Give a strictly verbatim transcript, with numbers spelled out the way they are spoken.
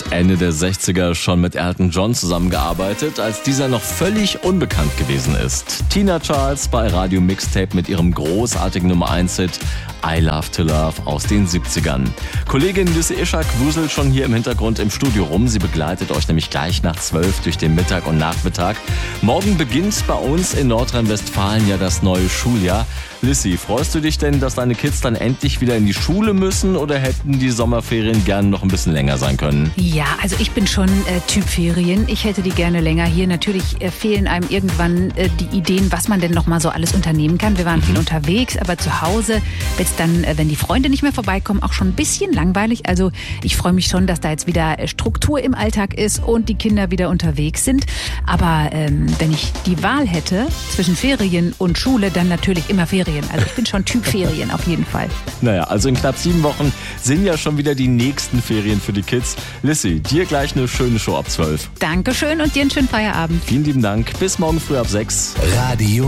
Ende der sechziger schon mit Elton John zusammengearbeitet, als dieser noch völlig unbekannt gewesen ist. Tina Charles bei Radio Mixtape mit ihrem großartigen Nummer eins Hit I Love to Love aus den siebzigern. Kollegin Lissy Ischak wuselt schon hier im Hintergrund im Studio rum. Sie begleitet euch nämlich gleich nach zwölf durch den Mittag und Nachmittag. Morgen beginnt bei uns in Nordrhein-Westfalen ja das neue Schuljahr. Lissy, freust du dich denn, dass deine Kids dann endlich wieder in die Schule müssen oder hätten die Sommerferien gern noch ein bisschen länger sein können? Ja, also ich bin schon äh, Typ Ferien. Ich hätte die gerne länger hier. Natürlich äh, fehlen einem irgendwann äh, die Ideen, was man denn noch mal so alles unternehmen kann. Wir waren viel unterwegs, aber zu Hause wird es dann, äh, wenn die Freunde nicht mehr vorbeikommen, auch schon ein bisschen langweilig. Also ich freue mich schon, dass da jetzt wieder äh, Struktur im Alltag ist und die Kinder wieder unterwegs sind. Aber ähm, wenn ich die Wahl hätte zwischen Ferien und Schule, dann natürlich immer Ferien. Also ich bin schon Typ Ferien auf jeden Fall. Naja, also in knapp sieben Wochen sind ja schon wieder die nächsten Ferien für die Kids. Lissy, dir gleich eine schöne Show ab zwölf. Dankeschön und dir einen schönen Feierabend. Vielen lieben Dank. Bis morgen früh ab sechs. Radio